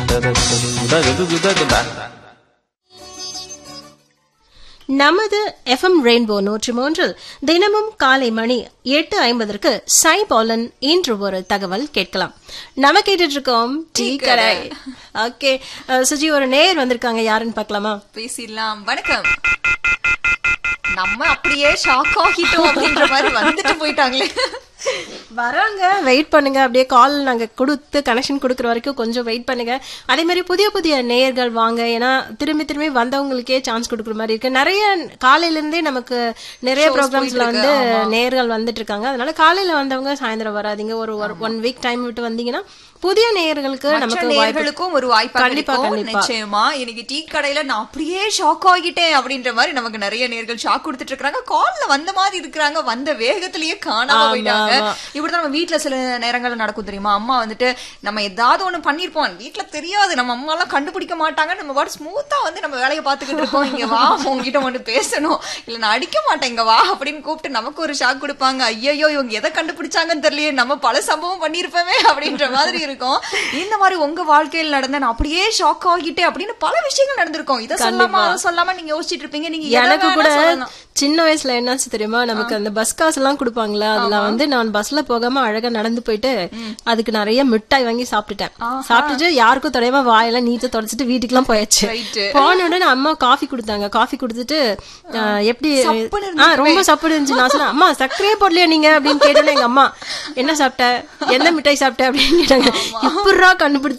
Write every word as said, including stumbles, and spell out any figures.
நமது FM rainbow நூற்றி மூன்றில் தினமும் காலை மணி எட்டு ஐம்பதற்கு சைபாலன் இன்று ஒரு தகவல் கேட்கலாம். நம்ம கேட்டுட்டு இருக்கோம் டீ கடை. ஓகே சுஜி, ஒரு நேர் வந்திருக்காங்க, யாருன்னு பாக்கலாமா? பேசிடலாம். வணக்கம். நம்ம அப்படியே ஷாக் ஆகிட்டோம் அப்படின்ற மாதிரி வந்துட்டு போயிட்டாங்களே. வராங்க, வெயிட் பண்ணுங்க. அப்படியே கால் நாங்க கொடுத்து கனெக்ஷன் கொடுக்கற வரைக்கும் கொஞ்சம் வெயிட் பண்ணுங்க. அதே மாதிரி புதிய புதிய நேயர்கள் வாங்க, ஏன்னா திரும்பி திரும்பி வந்தவங்களுக்கே சான்ஸ் கொடுக்குற மாதிரி இருக்கு. நிறைய காலையில இருந்தே நமக்கு நிறைய ப்ரோக்ராம்ஸ்ல வந்து நேயர்கள் வந்துட்டு இருக்காங்க. அதனால காலையில வந்தவங்க சாயந்தரம் வராதிங்க. ஒரு ஒன் வீக் டைம் விட்டு வந்தீங்கன்னா புதிய நேயர்களுக்கு நமக்கு நேயர்களுக்கும் ஒரு வாய்ப்பு கண்டிப்பா நிச்சயமா. இன்னைக்கு டீ கடையில நான் அப்படியே ஷாக் ஆகிட்டேன் அப்படின்ற மாதிரி நமக்கு நிறைய நேயர்கள் ஷாக் கொடுத்துட்டு இருக்காங்க. கால்ல வந்த மாதிரி இருக்கிறாங்க, வந்த வேகத்திலேயே காணாம போயிட்டாங்க. இப்படிதான் நம்ம வீட்டுல சில நேரங்கள்ல நடக்கும் தெரியுமா? அம்மா வந்துட்டு நம்ம ஏதாவது ஒண்ணு பண்ணிருப்போம், வீட்டுல தெரியாது, நம்ம அம்மா எல்லாம் கண்டுபிடிக்க மாட்டாங்க, நம்ம பாட்டு ஸ்மூத்தா வந்து நம்ம வேலையை பாத்துக்கிட்டு இருக்கோம். இங்க வா, உங்ககிட்ட ஒண்ணு பேசணும், இல்ல நான் அடிக்க மாட்டேன், இங்க வா அப்படின்னு கூப்பிட்டு நமக்கு ஒரு ஷாக் கொடுப்பாங்க. ஐயோ இவங்க எதை கண்டுபிடிச்சாங்கன்னு தெரியலையே, நம்ம பல சம்பவம் பண்ணிருப்போமே அப்படின்ற மாதிரி இருக்கும். இந்த மாதிரி உங்க வாழ்க்கையில் நடந்த நான் அப்படியே ஷாக் ஆகிட்டே அப்படின்னு பல விஷயங்கள் நடந்திருக்கும். இதை சொல்லாம அதை சொல்லாம நீங்க யோசிச்சுட்டு இருப்பீங்க. நீங்க எனக்கு கூட சின்ன வயசுல என்னாச்சு தெரியுமா, நமக்கு அந்த பஸ் காசு எல்லாம் கொடுப்பாங்களா, அதுல வந்து நான் பஸ்ல போகாம அழகா நடந்து போயிட்டு அதுக்கு நிறைய மிட்டாய் வாங்கி சாப்பிட்டுட்டேன். சாப்பிட்டுட்டு யாருக்கும் தொடையாம வாயெல்லாம் நீட்ட தொடச்சிட்டு வீட்டுக்கு எல்லாம் போயாச்சு. போன உடனே அம்மா காஃபி கொடுத்தாங்க. காஃபி கொடுத்துட்டு எப்படி ரொம்ப சப்புன்னு இருந்துச்சு. நான் சொன்னேன், அம்மா சர்க்கரையே போடலையா நீங்க அப்படின்னு கேட்டோன்னே எங்க அம்மா என்ன சாப்பிட்ட, எந்த மிட்டாய் சாப்பிட்ட அப்படின்னு கேட்டாங்க. இப்படா கண்டுபிடிச்சு